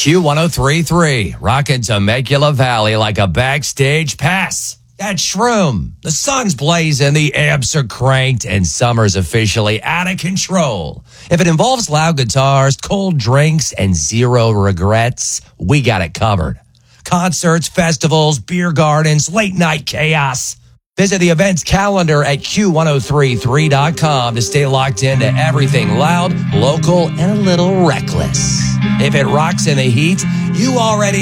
Q1033, rocking Temecula Valley like a backstage pass. That shroom. The sun's blazing, the amps are cranked, and summer's officially out of control. If it involves loud guitars, cold drinks, and zero regrets, we got it covered. Concerts, festivals, beer gardens, late night chaos. Visit the events calendar at Q1033.com to stay locked into everything loud, local, and a little reckless. If it rocks in the heat, you already